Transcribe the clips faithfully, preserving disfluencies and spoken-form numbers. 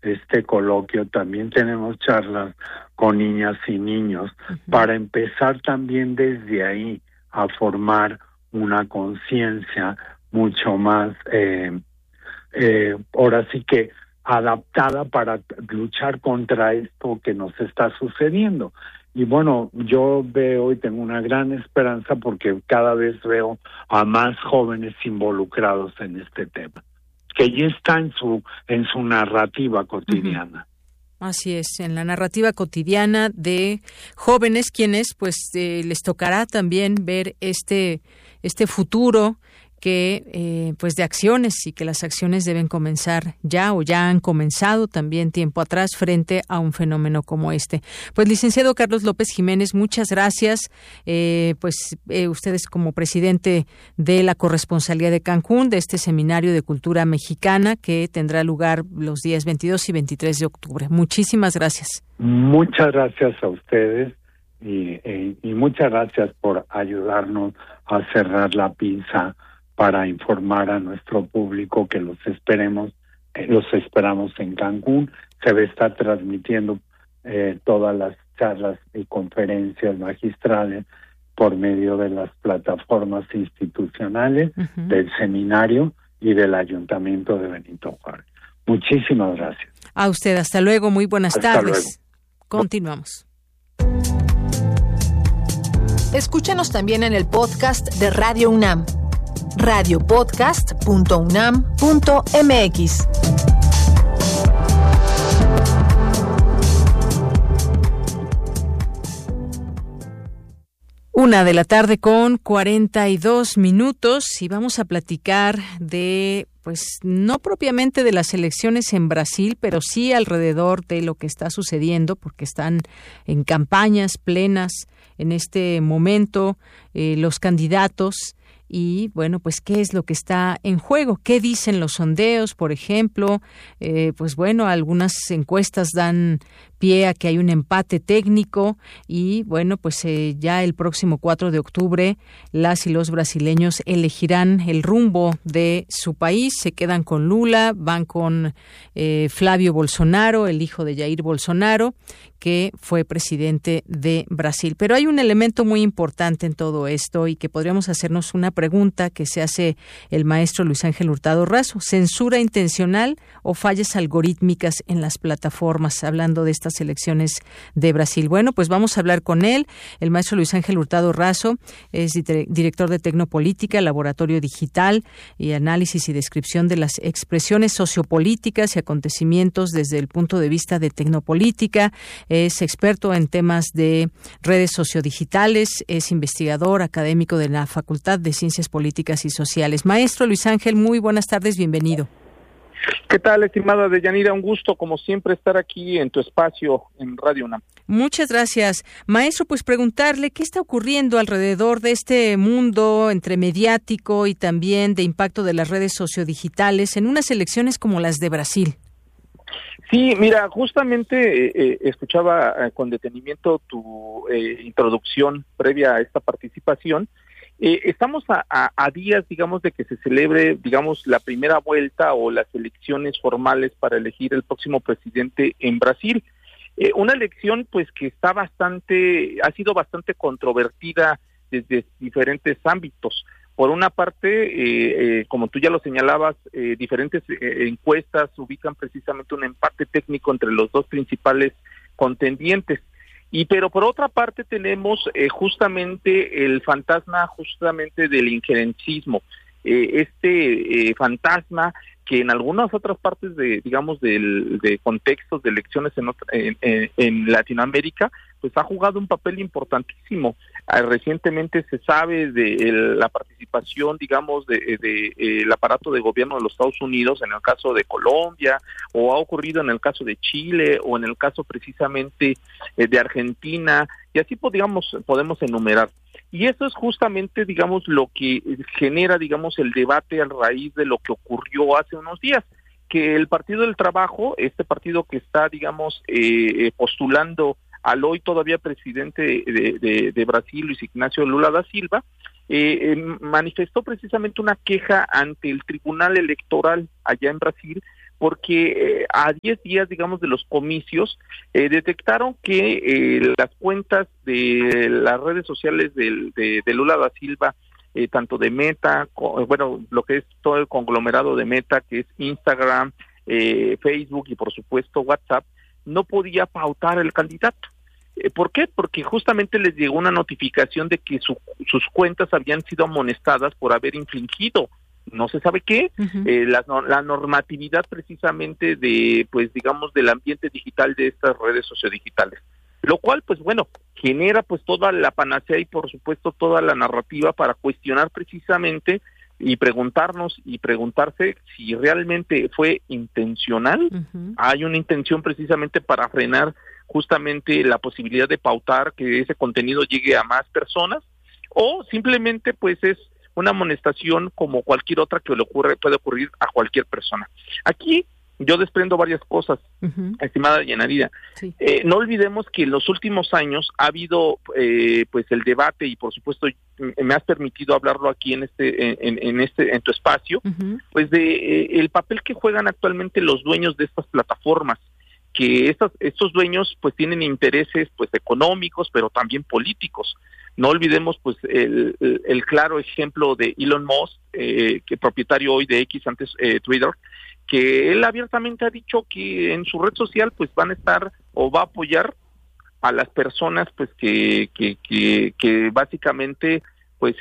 este coloquio, también tenemos charlas con niñas y niños, uh-huh. para empezar también desde ahí a formar una conciencia mucho más, eh, eh, ahora sí que adaptada para luchar contra esto que nos está sucediendo. Y bueno, yo veo y tengo una gran esperanza porque cada vez veo a más jóvenes involucrados en este tema, que ya está en su en su narrativa cotidiana. Uh-huh. Así es, en la narrativa cotidiana de jóvenes quienes pues eh, les tocará también ver este este futuro que eh, pues de acciones, y que las acciones deben comenzar ya o ya han comenzado también tiempo atrás frente a un fenómeno como este. Pues licenciado Carlos López Jiménez, muchas gracias. Eh, pues eh, ustedes como presidente de la corresponsalía de Cancún de este seminario de cultura mexicana que tendrá lugar los días veintidós y veintitrés de octubre. Muchísimas gracias. Muchas gracias a ustedes y, y, y muchas gracias por ayudarnos a cerrar la pinza para informar a nuestro público que los esperemos, eh, los esperamos en Cancún. Se va a estar transmitiendo eh, todas las charlas y conferencias magistrales por medio de las plataformas institucionales, uh-huh. del seminario y del Ayuntamiento de Benito Juárez. Muchísimas gracias. A usted, hasta luego, muy buenas hasta tardes. Luego. Continuamos. Escúchanos también en el podcast de Radio UNAM, radio podcast punto unam punto m x. Una de la tarde con cuarenta y dos minutos y vamos a platicar de, pues no propiamente de las elecciones en Brasil, pero sí alrededor de lo que está sucediendo, porque están en campañas plenas en este momento eh, los candidatos. Y, bueno, pues, ¿qué es lo que está en juego? ¿Qué dicen los sondeos, por ejemplo? Eh, pues, bueno, algunas encuestas dan pie a que hay un empate técnico y, bueno, pues eh, ya el próximo cuatro de octubre las y los brasileños elegirán el rumbo de su país. Se quedan con Lula, van con eh, Flavio Bolsonaro, el hijo de Jair Bolsonaro, que fue presidente de Brasil. Pero hay un elemento muy importante en todo esto y que podríamos hacernos una pregunta que se hace el maestro Luis Ángel Hurtado Razo. ¿Censura intencional o fallas algorítmicas en las plataformas? Hablando de estas elecciones de Brasil. Bueno, pues vamos a hablar con él. El maestro Luis Ángel Hurtado Razo es director de Tecnopolítica, Laboratorio Digital y Análisis y Descripción de las Expresiones Sociopolíticas y Acontecimientos desde el punto de vista de Tecnopolítica. Es experto en temas de redes sociodigitales, es investigador académico de la Facultad de Ciencias Políticas y Sociales. Maestro Luis Ángel, muy buenas tardes, bienvenido. ¿Qué tal, estimada Deyanira? Un gusto, como siempre, estar aquí en tu espacio en Radio UNAM. Muchas gracias. Maestro, pues preguntarle qué está ocurriendo alrededor de este mundo entre mediático y también de impacto de las redes sociodigitales en unas elecciones como las de Brasil. Sí, mira, justamente eh, eh, escuchaba eh, con detenimiento tu eh, introducción previa a esta participación. Eh, estamos a, a, a días, digamos, de que se celebre, digamos, la primera vuelta o las elecciones formales para elegir el próximo presidente en Brasil. Eh, una elección, pues, que está bastante, ha sido bastante controvertida desde diferentes ámbitos. Por una parte, eh, eh, como tú ya lo señalabas, eh, diferentes eh, encuestas ubican precisamente un empate técnico entre los dos principales contendientes. Y pero por otra parte tenemos eh, justamente el fantasma justamente del injerencismo, eh, este eh, fantasma que en algunas otras partes de, digamos, del, de contextos de elecciones en, otra, en, en, en Latinoamérica, pues ha jugado un papel importantísimo. Eh, recientemente se sabe de el, la participación, digamos, de, de, de el aparato de gobierno de los Estados Unidos en el caso de Colombia, o ha ocurrido en el caso de Chile, o en el caso precisamente eh, de Argentina, y así podríamos, podemos enumerar. Y eso es justamente, digamos, lo que genera, digamos, el debate a raíz de lo que ocurrió hace unos días, que el Partido del Trabajo, este partido que está, digamos, eh, postulando al hoy todavía presidente de, de, de Brasil, Luis Ignacio Lula da Silva, eh, eh, manifestó precisamente una queja ante el Tribunal Electoral allá en Brasil, porque eh, a diez días, digamos, de los comicios, eh, detectaron que eh, las cuentas de las redes sociales del, de, de Lula da Silva, eh, tanto de Meta, co- bueno, lo que es todo el conglomerado de Meta, que es Instagram, eh, Facebook y por supuesto WhatsApp, no podía pautar el candidato. ¿Por qué? Porque justamente les llegó una notificación de que su, sus cuentas habían sido amonestadas por haber infringido, no se sabe qué, uh-huh. eh, la, la normatividad precisamente de, pues digamos, del ambiente digital de estas redes sociodigitales. Lo cual, pues bueno, genera pues toda la panacea y por supuesto toda la narrativa para cuestionar precisamente y preguntarnos y preguntarse si realmente fue intencional. Uh-huh. Hay una intención precisamente para frenar justamente la posibilidad de pautar que ese contenido llegue a más personas, o simplemente pues es una amonestación como cualquier otra que le ocurre, puede ocurrir a cualquier persona. Aquí yo desprendo varias cosas, uh-huh. estimada Yanarida. Sí. Eh, no olvidemos que en los últimos años ha habido eh, pues el debate, y por supuesto me has permitido hablarlo aquí en este en, en este en tu espacio, uh-huh. pues de eh, el papel que juegan actualmente los dueños de estas plataformas, que estos, estos dueños pues tienen intereses pues económicos, pero también políticos. No olvidemos pues el, el, el claro ejemplo de Elon Musk, eh, que propietario hoy de X, antes eh, Twitter, que él abiertamente ha dicho que en su red social pues van a estar o va a apoyar a las personas pues que que que, que básicamente pues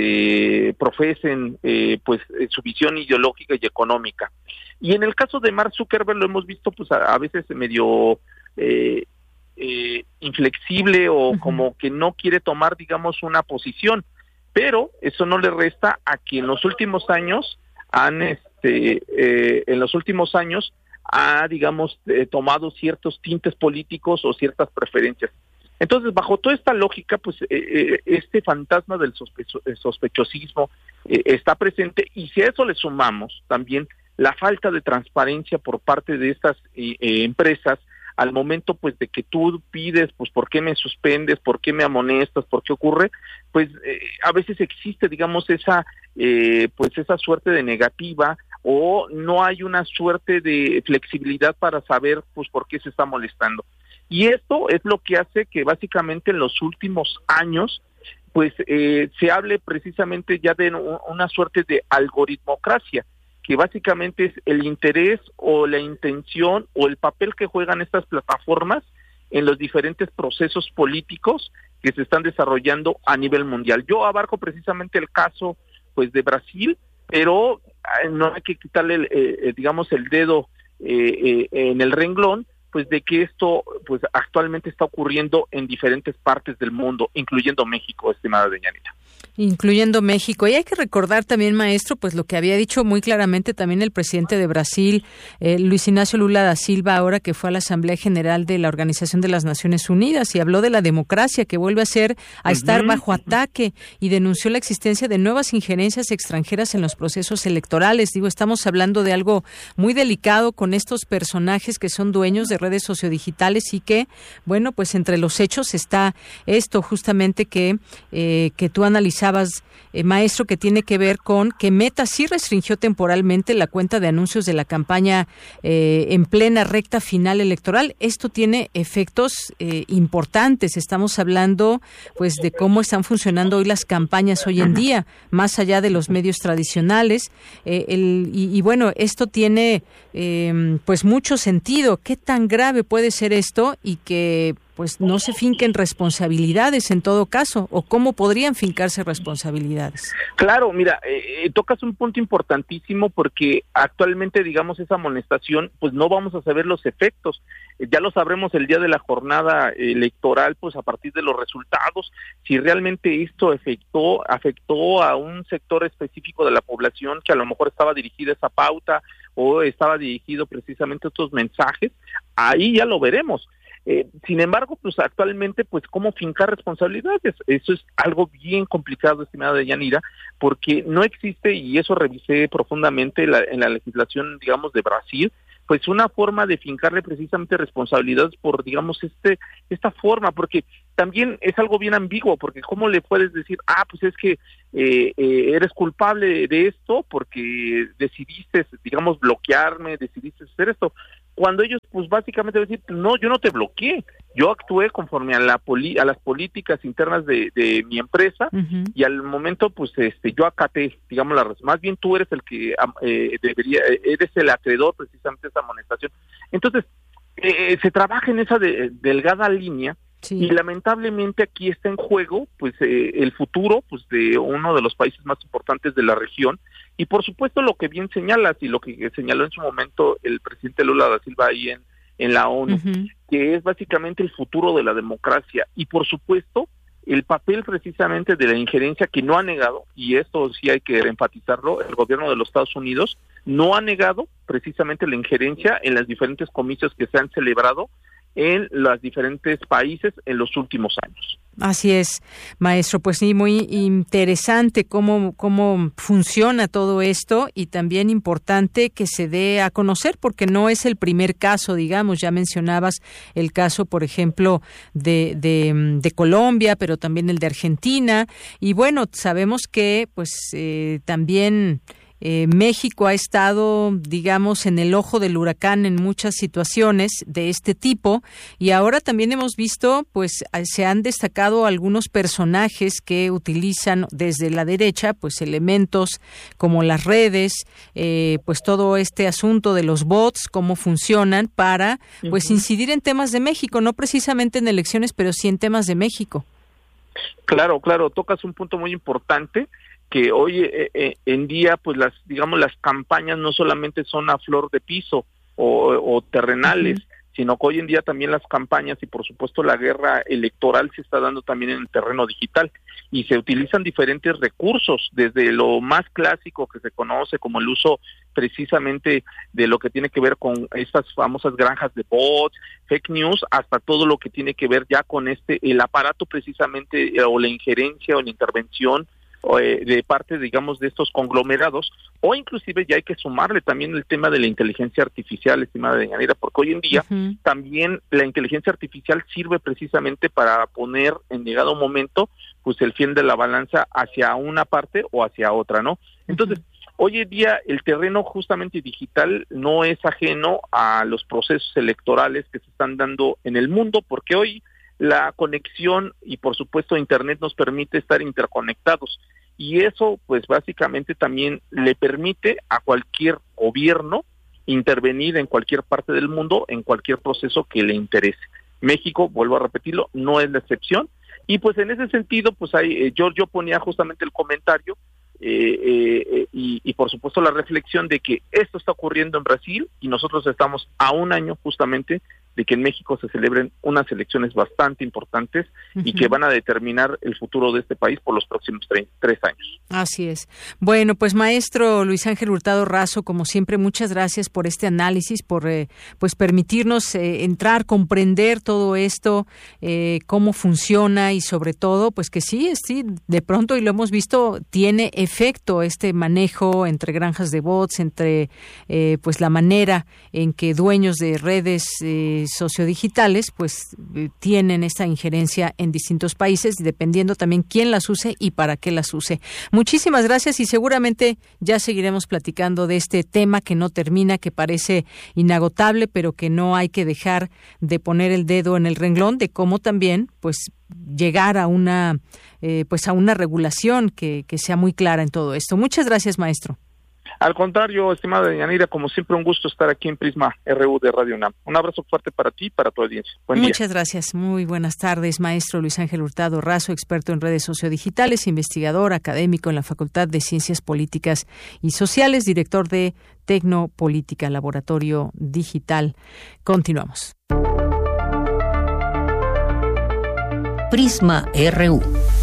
este profesen eh, pues su visión ideológica y económica. Y en el caso de Mark Zuckerberg lo hemos visto pues a, a veces medio eh, eh, inflexible o uh-huh. como que no quiere tomar, digamos, una posición, pero eso no le resta a que en los últimos años han este eh, en los últimos años ha, digamos, eh, tomado ciertos tintes políticos o ciertas preferencias. Entonces, bajo toda esta lógica, pues eh, eh, este fantasma del sospecho, el sospechosismo eh, está presente, y si a eso le sumamos también la falta de transparencia por parte de estas eh, eh, empresas al momento pues de que tú pides, pues ¿por qué me suspendes? ¿Por qué me amonestas? ¿Por qué ocurre? Pues eh, a veces existe, digamos, esa eh, pues esa suerte de negativa, o no hay una suerte de flexibilidad para saber pues por qué se está molestando. Y esto es lo que hace que básicamente en los últimos años pues eh, se hable precisamente ya de una suerte de algoritmocracia, que básicamente es el interés o la intención o el papel que juegan estas plataformas en los diferentes procesos políticos que se están desarrollando a nivel mundial. Yo abarco precisamente el caso pues de Brasil, pero no hay que quitarle el, eh, digamos el dedo eh, eh, en el renglón, pues de que esto pues actualmente está ocurriendo en diferentes partes del mundo, incluyendo México, estimada Deñanita. Incluyendo México. Y hay que recordar también, maestro, pues lo que había dicho muy claramente también el presidente de Brasil, eh, Luis Ignacio Lula da Silva, ahora que fue a la Asamblea General de la Organización de las Naciones Unidas, y habló de la democracia que vuelve a ser, a uh-huh. estar bajo ataque, y denunció la existencia de nuevas injerencias extranjeras en los procesos electorales. Digo, estamos hablando de algo muy delicado con estos personajes que son dueños de redes sociodigitales, y que, bueno, pues entre los hechos está esto justamente que, eh, que tú analizabas, Eh, maestro, que tiene que ver con que Meta sí restringió temporalmente la cuenta de anuncios de la campaña eh, en plena recta final electoral. Esto tiene efectos eh, importantes. Estamos hablando pues de cómo están funcionando hoy las campañas hoy en día, más allá de los medios tradicionales. Eh, el, y, y bueno, esto tiene eh, pues mucho sentido. ¿Qué tan grave puede ser esto? Y que pues no se finquen responsabilidades en todo caso, o cómo podrían fincarse responsabilidades. Claro, mira, eh, tocas un punto importantísimo, porque actualmente, digamos, esa amonestación, pues no vamos a saber los efectos. Eh, ya lo sabremos el día de la jornada electoral, pues a partir de los resultados, si realmente esto afectó, afectó a un sector específico de la población que a lo mejor estaba dirigida esa pauta o estaba dirigido precisamente a estos mensajes, ahí ya lo veremos. Eh, sin embargo, pues actualmente, pues cómo fincar responsabilidades, eso es algo bien complicado, estimada Deyanira, porque no existe, y eso revisé profundamente la, en la legislación, digamos, de Brasil, pues una forma de fincarle precisamente responsabilidades por, digamos, este esta forma, porque también es algo bien ambiguo, porque ¿cómo le puedes decir, ah, pues es que eh, eh, eres culpable de esto porque decidiste, digamos, bloquearme, decidiste hacer esto? Cuando ellos, pues básicamente van a decir, no, yo no te bloqueé, yo actué conforme a la poli a las políticas internas de, de mi empresa, uh-huh. y al momento, pues, este, yo acaté, digamos, la razón. Más bien tú eres el que eh, debería, eres el acreedor precisamente de esa amonestación. Entonces, eh, se trabaja en esa de, delgada línea. Sí. Y lamentablemente aquí está en juego, pues, eh, el futuro, pues, de uno de los países más importantes de la región, y por supuesto lo que bien señalas y lo que señaló en su momento el presidente Lula da Silva ahí en, en la ONU, uh-huh. que es básicamente el futuro de la democracia, y por supuesto el papel precisamente de la injerencia que no ha negado, y esto sí hay que enfatizarlo, el gobierno de los Estados Unidos no ha negado precisamente la injerencia en los diferentes comicios que se han celebrado en los diferentes países en los últimos años. Así es, maestro, pues sí, muy interesante cómo, cómo funciona todo esto, y también importante que se dé a conocer, porque no es el primer caso, digamos, ya mencionabas el caso, por ejemplo, de, de, de Colombia, pero también el de Argentina, y bueno, sabemos que pues eh, también Eh, México ha estado, digamos, en el ojo del huracán en muchas situaciones de este tipo, y ahora también hemos visto, pues, se han destacado algunos personajes que utilizan desde la derecha, pues, elementos como las redes, eh, pues, todo este asunto de los bots, cómo funcionan para, pues, uh-huh. incidir en temas de México, no precisamente en elecciones, pero sí en temas de México. Claro, claro, tocas un punto muy importante, que hoy eh, eh, en día, pues las, digamos, las campañas no solamente son a flor de piso o, o terrenales, uh-huh. sino que hoy en día también las campañas y por supuesto la guerra electoral se está dando también en el terreno digital, y se utilizan diferentes recursos, desde lo más clásico que se conoce como el uso precisamente de lo que tiene que ver con estas famosas granjas de bots, fake news, hasta todo lo que tiene que ver ya con este, el aparato precisamente, o la injerencia o la intervención de parte, digamos, de estos conglomerados, o inclusive ya hay que sumarle también el tema de la inteligencia artificial, estimada Deyanira, porque hoy en día uh-huh. también la inteligencia artificial sirve precisamente para poner en llegado momento, pues, el fiel de la balanza hacia una parte o hacia otra, ¿no? Entonces, uh-huh. hoy en día el terreno justamente digital no es ajeno a los procesos electorales que se están dando en el mundo, porque hoy la conexión y por supuesto Internet nos permite estar interconectados, y eso pues básicamente también le permite a cualquier gobierno intervenir en cualquier parte del mundo, en cualquier proceso que le interese. México, vuelvo a repetirlo, no es la excepción, y pues en ese sentido pues hay, eh, yo, yo ponía justamente el comentario eh, eh, y, y por supuesto la reflexión de que esto está ocurriendo en Brasil, y nosotros estamos a un año justamente de que en México se celebren unas elecciones bastante importantes uh-huh. y que van a determinar el futuro de este país por los próximos tre- tres años. Así es. Bueno, pues maestro Luis Ángel Hurtado Razo, como siempre, muchas gracias por este análisis, por eh, pues permitirnos eh, entrar, comprender todo esto, eh, cómo funciona, y sobre todo, pues que sí, sí, de pronto, y lo hemos visto, tiene efecto este manejo entre granjas de bots, entre eh, pues la manera en que dueños de redes eh, sociodigitales pues eh, tienen esta injerencia en distintos países, dependiendo también quién las use y para qué las use. Muchísimas gracias, y seguramente ya seguiremos platicando de este tema que no termina, que parece inagotable, pero que no hay que dejar de poner el dedo en el renglón, de cómo también pues llegar a una eh, pues a una regulación que, que sea muy clara en todo esto. Muchas gracias, maestro. Al contrario, estimada Deyanira, como siempre, un gusto estar aquí en Prisma R U de Radio UNAM. Un abrazo fuerte para ti y para tu audiencia. Buen Muchas día. gracias. Muy buenas tardes, maestro Luis Ángel Hurtado Razo, experto en redes sociodigitales, investigador académico en la Facultad de Ciencias Políticas y Sociales, director de Tecnopolítica, Laboratorio Digital. Continuamos. Prisma R U.